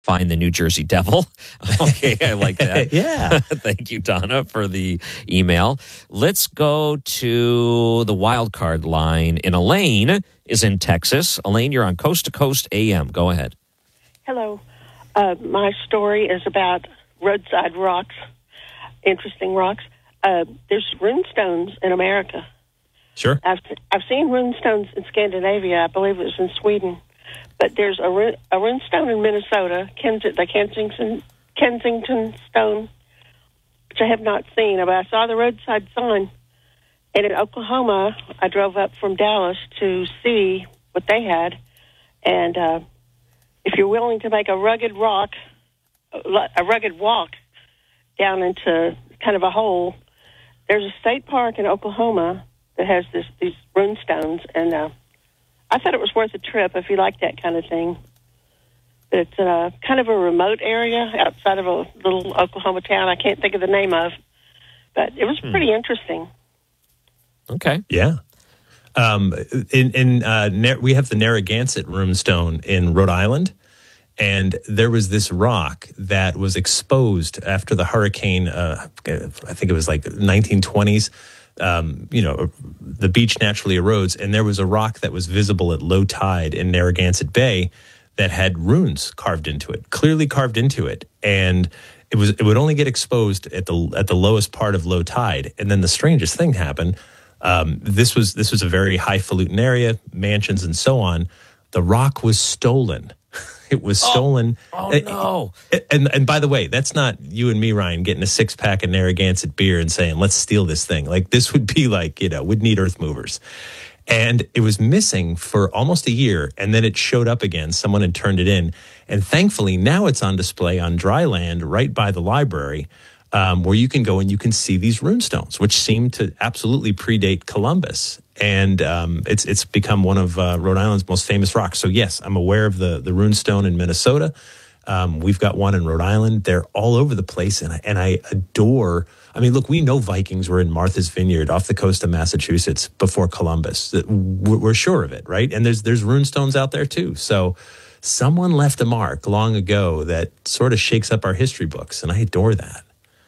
find the New Jersey Devil. Okay, I like that. Yeah. Thank you, Donna, for the email. Let's go to the wild card line. And Elaine is in Texas. Elaine, you're on Coast to Coast AM. Go ahead. Hello. My story is about roadside rocks, interesting rocks. There's runestones in America. Sure. I've seen runestones in Scandinavia. I believe it was in Sweden. But there's a runestone in Minnesota, the Kensington Stone, which I have not seen. But I saw the roadside sign. And in Oklahoma, I drove up from Dallas to see what they had. And if you're willing to make a rugged walk down into kind of a hole, there's a state park in Oklahoma that has these runestones, and I thought it was worth a trip if you like that kind of thing. But it's kind of a remote area outside of a little Oklahoma town I can't think of the name of, but it was pretty interesting. Okay. Yeah. We have the Narragansett runestone in Rhode Island, and there was this rock that was exposed after the hurricane, I think it was like 1920s. The beach naturally erodes, and there was a rock that was visible at low tide in Narragansett Bay that had runes carved into it, clearly carved into it. And it would only get exposed at the lowest part of low tide. And then the strangest thing happened. This was a very highfalutin area, mansions and so on. The rock was stolen. It was stolen. Oh, no. And by the way, that's not you and me, Ryan, getting a 6-pack of Narragansett beer and saying, let's steal this thing. Like, this would be like, would need earth movers. And it was missing for almost a year, and then it showed up again. Someone had turned it in. And thankfully, now it's on display on dry land right by the library, where you can go and you can see these runestones, which seem to absolutely predate Columbus. And it's become one of Rhode Island's most famous rocks. So, yes, I'm aware of the runestone in Minnesota. We've got one in Rhode Island. They're all over the place, and I adore. I mean, look, we know Vikings were in Martha's Vineyard off the coast of Massachusetts before Columbus. We're sure of it, right? And there's runestones out there, too. So someone left a mark long ago that sort of shakes up our history books, and I adore that.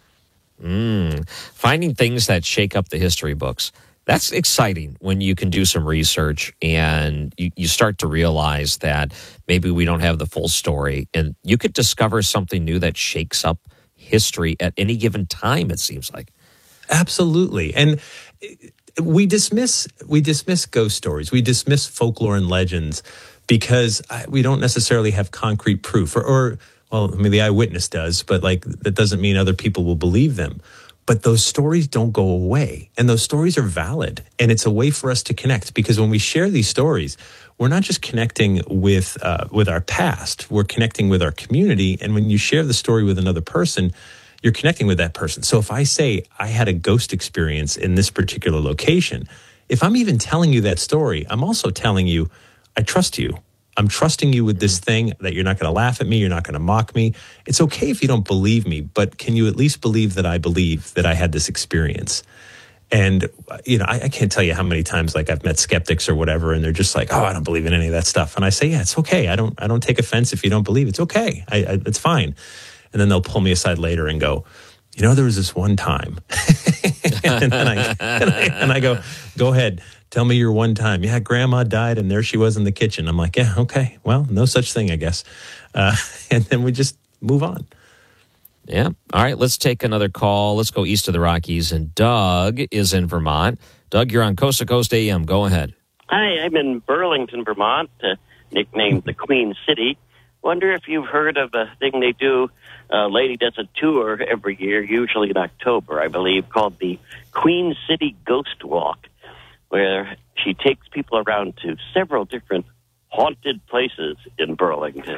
Finding things that shake up the history books. That's exciting when you can do some research and you start to realize that maybe we don't have the full story, and you could discover something new that shakes up history at any given time, it seems like. Absolutely. And we dismiss ghost stories. We dismiss folklore and legends because we don't necessarily have concrete proof or the eyewitness does, but that doesn't mean other people will believe them. But those stories don't go away, and those stories are valid, and it's a way for us to connect, because when we share these stories, we're not just connecting with our past, we're connecting with our community, and when you share the story with another person, you're connecting with that person. So if I say I had a ghost experience in this particular location, if I'm even telling you that story, I'm also telling you, I trust you. I'm trusting you with this thing, that you're not going to laugh at me, you're not going to mock me. It's okay if you don't believe me, but can you at least believe that I believe that I had this experience? And, I can't tell you how many times I've met skeptics or whatever, and they're just like, oh, I don't believe in any of that stuff. And I say, yeah, it's okay. I don't take offense if you don't believe. It's okay. It's fine. And then they'll pull me aside later and go, there was this one time. and then I go ahead. Tell me your one time. Yeah, grandma died and there she was in the kitchen. I'm like, yeah, okay. Well, no such thing, I guess. And then we just move on. Yeah. All right, let's take another call. Let's go east of the Rockies. And Doug is in Vermont. Doug, you're on Coast to Coast AM. Go ahead. Hi, I'm in Burlington, Vermont, nicknamed the Queen City. Wonder if you've heard of a thing they do. A lady does a tour every year, usually in October, I believe, called the Queen City Ghost Walk, where she takes people around to several different haunted places in Burlington.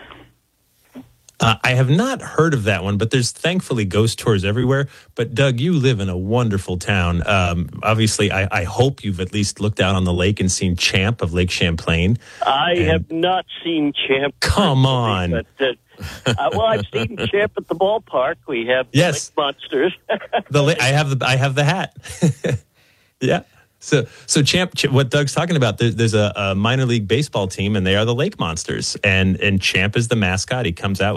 I have not heard of that one, but there's thankfully ghost tours everywhere. But Doug, you live in a wonderful town. Obviously, I hope you've at least looked out on the lake and seen Champ of Lake Champlain. I have not seen Champ. Come on. But, I've seen Champ at the ballpark. We have lake monsters. I have the hat. Yeah. So Champ, what Doug's talking about, there's a minor league baseball team, and they are the Lake Monsters, and Champ is the mascot. He comes out